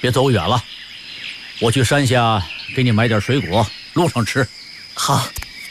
别走远了，我去山下给你买点水果，路上吃。 好。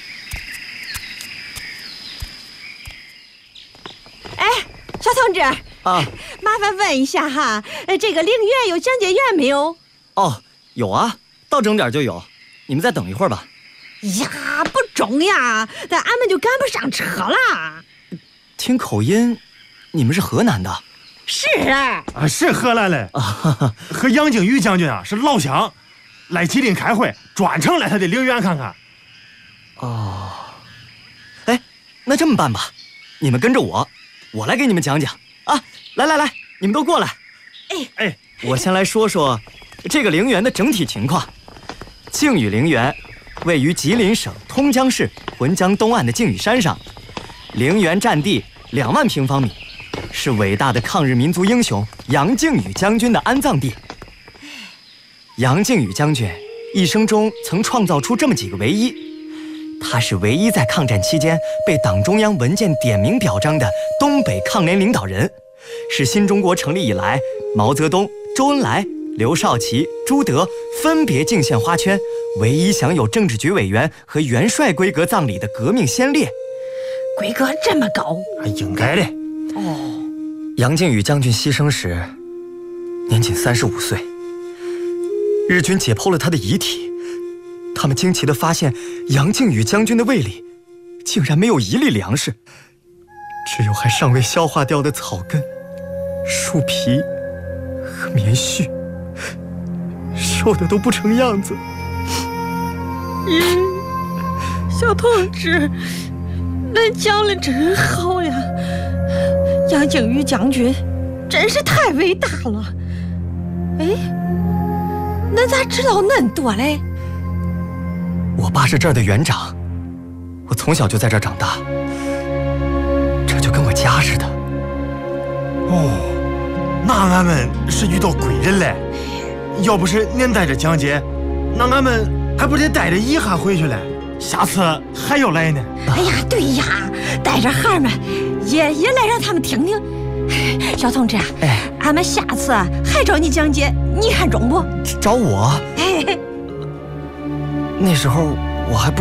哎，小同志啊， 麻烦问一下哈，这个陵园有讲解员没有？ 哦，有啊，到整点就有。你们再等一会儿吧。 呀，不中呀，但俺们就赶不上车了。 听口音，你们是河南的？ 是啊， 是河南的啊，和杨靖宇将军啊是老乡，来吉林开会，专程来他的陵园看看。 哦，哎，那这么办吧，你们跟着我，我来给你们讲讲啊！来，你们都过来。 哎， 我先来说说这个陵园的整体情况。靖宇陵园位于吉林省通江市浑江东岸的靖宇山上，陵园占地2万平方米，是伟大的抗日民族英雄杨靖宇将军的安葬地。杨靖宇将军一生中曾创造出这么几个唯一，他是唯一在抗战期间被党中央文件点名表彰的东北抗联领导人，是新中国成立以来毛泽东、周恩来、刘少奇、朱德分别敬献花圈，唯一享有政治局委员和元帅规格葬礼的革命先烈。 规格这么高， 应该的。 哦， 杨靖宇将军牺牲时年仅35岁，日军解剖了他的遗体，他们惊奇地发现杨靖宇将军的胃里竟然没有一粒粮食，只有还尚未消化掉的草根、树皮和棉絮，瘦的都不成样子。 小同志，恁讲的真好呀！杨靖宇将军真是太伟大了。哎，恁咋知道恁多嘞？ 我爸是这儿的园长，我从小就在这儿长大，这就跟我家似的。 哦，那俺们是遇到贵人了。要不是您在这讲解，那俺们还不得带着遗憾回去了。下次还要来呢。 哎呀，对呀，带着孩儿们也来让他们听听。小同志，俺们下次还找你讲解，你看中不？ 找我？那时候我还不